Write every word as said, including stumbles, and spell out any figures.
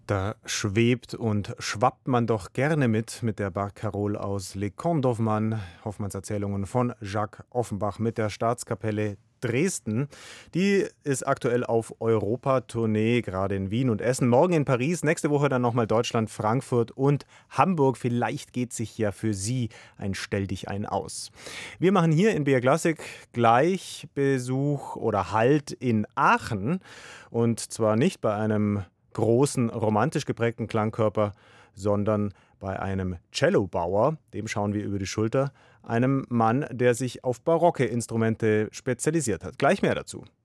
Da schwebt und schwappt man doch gerne mit, mit der Barcarolle aus Les Contes d'Hoffmann, Hoffmanns Erzählungen von Jacques Offenbach mit der Staatskapelle Dresden. Die ist aktuell auf Europatournee, gerade in Wien und Essen. Morgen in Paris, nächste Woche dann nochmal Deutschland, Frankfurt und Hamburg. Vielleicht geht sich ja für Sie ein Stell dich ein aus. Wir machen hier in B R Classic gleich Besuch oder Halt in Aachen. Und zwar nicht bei einem großen, romantisch geprägten Klangkörper, sondern bei einem Cellobauer, dem schauen wir über die Schulter, einem Mann, der sich auf barocke Instrumente spezialisiert hat. Gleich mehr dazu.